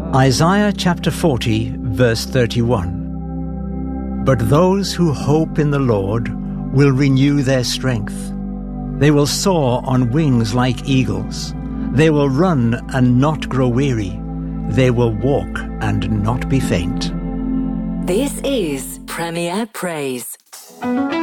Isaiah chapter 40, verse 31. But those who hope in the Lord will renew their strength. They will soar on wings like eagles. They will run and not grow weary. They will walk and not be faint. This is Premier Praise.